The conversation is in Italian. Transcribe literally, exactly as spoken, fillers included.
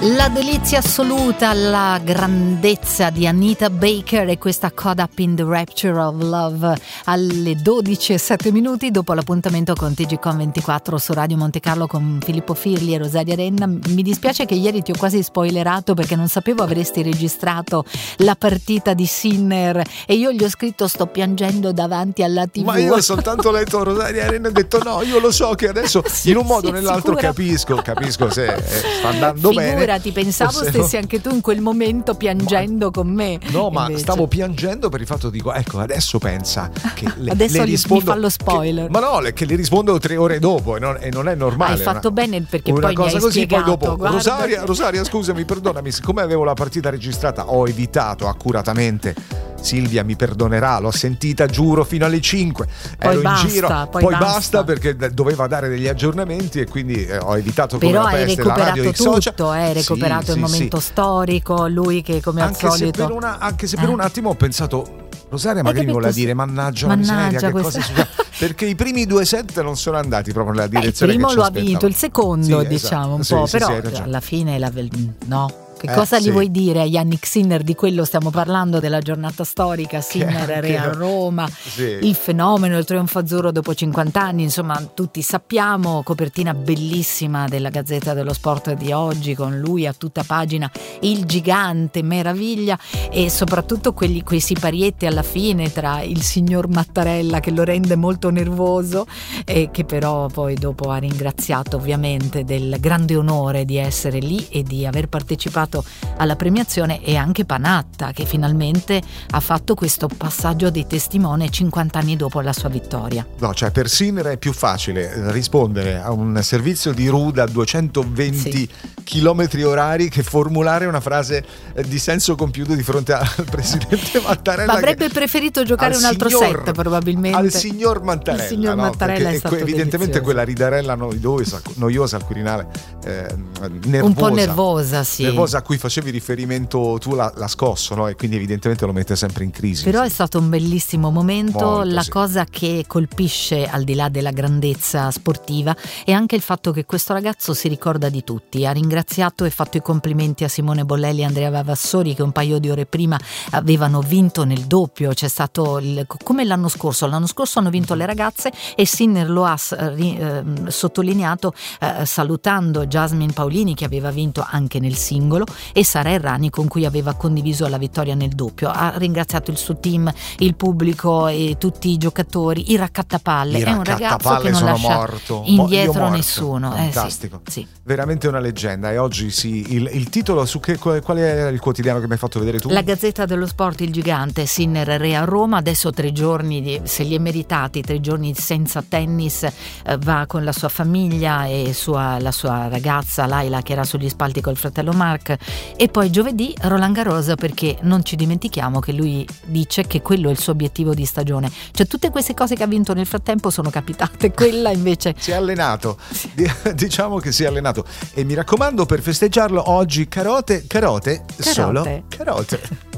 La delizia assoluta, la grandezza di Anita Baker e questa Caught Up in the Rapture of Love alle dodici e sette minuti dopo l'appuntamento con T G Con ventiquattro su Radio Monte Carlo con Filippo Firli e Rosaria Renna. Mi dispiace che ieri ti ho quasi spoilerato perché non sapevo avresti registrato la partita di Sinner e io gli ho scritto sto piangendo davanti alla tivù. Ma io ho soltanto letto Rosaria Renna e ho detto no, io lo so che adesso sì, in un modo o sì, nell'altro sicura. capisco capisco se eh, sta andando Figurati, bene. Ti pensavo stessi no. anche tu in quel momento piangendo ma, con me. No, ma invece. Stavo piangendo per il fatto dico, ecco, adesso pensa che le, adesso le gli, rispondo, mi fa lo spoiler. Che, ma no, che le rispondo tre ore dopo e non, e non è normale. Hai fatto una, bene perché una poi cosa mi hai così, spiegato, poi dopo guarda. Rosaria, Rosaria, scusami, perdonami, siccome avevo la partita registrata, ho evitato accuratamente. Silvia mi perdonerà, l'ho sentita giuro fino alle cinque, poi ero basta, in giro, poi, poi basta. basta perché doveva dare degli aggiornamenti e quindi eh, ho evitato come però la peste la radio e i tutto, social. hai recuperato sì, il sì, momento sì. storico, lui che come anche al solito se per una, anche se per eh. un attimo ho pensato Rosaria magari mi vuole dire mannaggia, mannaggia la miseria, che questa... cosa succede? Perché i primi due set non sono andati proprio nella direzione Beh, il primo che ci lo ha aspettavo. vinto, il secondo sì, diciamo esatto. un sì, po' sì, però sì, alla fine la, no Che eh, cosa gli sì. vuoi dire a Yannick Sinner? Di quello stiamo parlando, della giornata storica. Sinner che, re a Roma, sì. il fenomeno, il trionfo azzurro dopo cinquanta anni, insomma tutti sappiamo, copertina bellissima della Gazzetta dello Sport di oggi con lui a tutta pagina, il gigante, meraviglia, e soprattutto quelli, quei siparietti alla fine tra il signor Mattarella che lo rende molto nervoso e che però poi dopo ha ringraziato ovviamente del grande onore di essere lì e di aver partecipato alla premiazione, e anche Panatta che finalmente ha fatto questo passaggio di testimone cinquanta anni dopo la sua vittoria. No, cioè per Sinner è più facile rispondere a un servizio di Ruda a duecentoventi sì. chilometri orari che formulare una frase di senso compiuto di fronte al presidente Mattarella. Ma avrebbe preferito giocare un altro signor, set probabilmente al signor Mattarella, il signor no? Mattarella è stato evidentemente delizioso. Quella ridarella noiosa, noiosa al Quirinale, eh, nervosa, un po' nervosa, sì, nervosa a cui facevi riferimento tu l'ha, l'ha scosso, no? E quindi evidentemente lo mette sempre in crisi. Però sì. è stato un bellissimo momento. Molto, la sì. cosa che colpisce al di là della grandezza sportiva è anche il fatto che questo ragazzo si ricorda di tutti, ha ringraziato e fatto i complimenti a Simone Bollelli e Andrea Vavassori che un paio di ore prima avevano vinto nel doppio. C'è stato il, come l'anno scorso l'anno scorso hanno vinto le ragazze e Sinner lo ha eh, sottolineato eh, salutando Jasmine Paolini che aveva vinto anche nel singolo e Sara Errani con cui aveva condiviso la vittoria nel doppio. Ha ringraziato il suo team, il pubblico e tutti i giocatori, i raccattapalle. I è un ragazzo che non sono lascia morto. indietro morto. nessuno. Fantastico, eh, sì, sì. Veramente una leggenda. E oggi sì, il, il titolo su che qual è il quotidiano che mi hai fatto vedere tu? La Gazzetta dello Sport, il gigante, Sinner re a Roma, adesso tre giorni di, se li è meritati, tre giorni senza tennis, eh, va con la sua famiglia e sua, la sua ragazza Laila che era sugli spalti col fratello Mark. E poi giovedì Roland Garros, perché non ci dimentichiamo che lui dice che quello è il suo obiettivo di stagione, cioè tutte queste cose che ha vinto nel frattempo sono capitate, quella invece si è allenato, diciamo che si è allenato, e mi raccomando per festeggiarlo oggi carote, carote, carote. solo carote.